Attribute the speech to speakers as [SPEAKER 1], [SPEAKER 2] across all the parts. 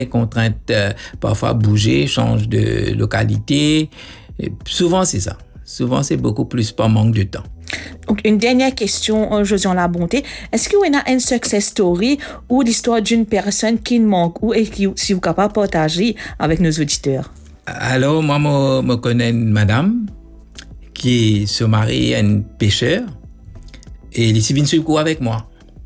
[SPEAKER 1] Les contraintes, parfois bouger, change de localité. Et souvent, c'est ça. Souvent, c'est beaucoup plus par manque de temps.
[SPEAKER 2] Donc, une dernière question, Josiane Labonté. Est-ce qu'il y a une success story ou l'histoire d'une personne qui manque ou si vous êtes capable de partager avec nos auditeurs?
[SPEAKER 1] Alors, moi, je connais une madame qui se marie à un pêcheur et elle est venue sur le coup avec moi.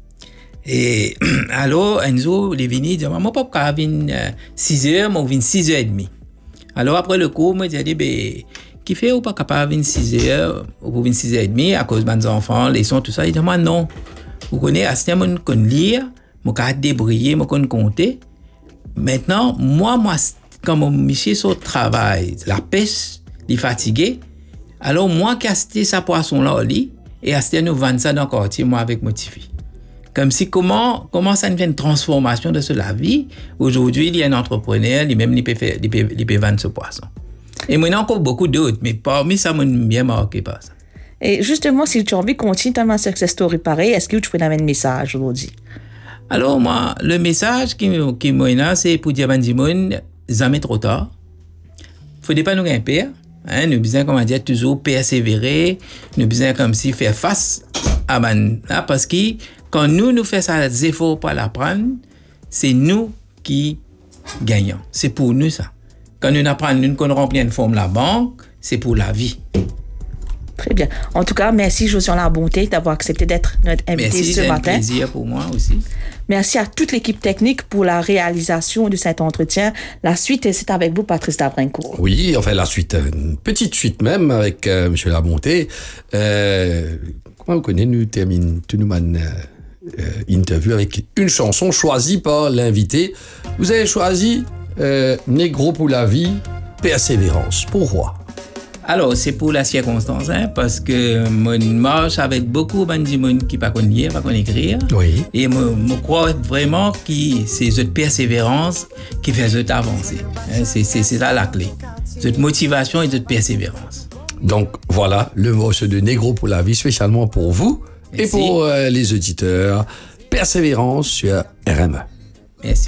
[SPEAKER 1] Et alors, un jour, elle est venue dire, moi, papa, je viens 6 heures, moi, je viens 6h30. Alors, après le cours, moi, j'ai dit, qui fait ou pas capable de venir 6 heures, ou venir 6h30 à cause de mes enfants, les sons, tout ça. Il dit, moi, non. Vous connaissez, à ce moment, je connais lire, je connais débrouiller, je connais compter. Maintenant, moi, quand je suis sur le travail, la pêche, je suis fatigué. Alors, moi, qui ai acheté sa poisson-là au lit, et acheté nous vendre ça dans le quartier, moi, avec mon petit fille. Comme si, comment ça fait une transformation de la vie. Aujourd'hui, il y a un entrepreneur, il peut vendre ce poisson. Et moi, il y a encore beaucoup d'autres, mais parmi ça, je suis bien marqué par ça.
[SPEAKER 2] Et justement, si tu as envie de continuer ta success story pareil, est-ce que tu peux donner un message aujourd'hui?
[SPEAKER 1] Alors, moi, le message qui m'a c'est pour dire à Bandimon, jamais trop tard. Il ne faut pas nous gagner. Nous besoin, comme on dit, toujours persévérer. Nous besoin, comme si, faire face à parce que quand nous faisons des efforts pour l'apprendre, c'est nous qui gagnons. C'est pour nous, ça. Quand nous apprenons, qu'on remplit une forme la banque, c'est pour la vie.
[SPEAKER 2] Très bien. En tout cas, merci Josiane Labonté d'avoir accepté d'être notre invité ce matin.
[SPEAKER 1] Merci, c'est un plaisir pour moi aussi.
[SPEAKER 2] Merci à toute l'équipe technique pour la réalisation de cet entretien. La suite, c'est avec vous, Patrice Davrincourt.
[SPEAKER 3] Oui, enfin la suite, une petite suite même avec M. Labonté. Comment vous connaissez, nous terminons tout nous interview avec une chanson choisie par l'invité. Vous avez choisi Négro pour la vie, Persévérance. Pourquoi?
[SPEAKER 1] Alors, c'est pour la circonstance, parce que je marche avec beaucoup de gens qui ne savent pas lire, pas écrire.
[SPEAKER 3] Oui.
[SPEAKER 1] Et je crois vraiment que c'est cette persévérance qui fait cette avancer. C'est ça la clé. Cette motivation et cette persévérance.
[SPEAKER 3] Donc, voilà le morceau de Négro pour la vie, spécialement pour vous. Merci. Et pour les auditeurs. Persévérance sur RME.
[SPEAKER 1] Merci.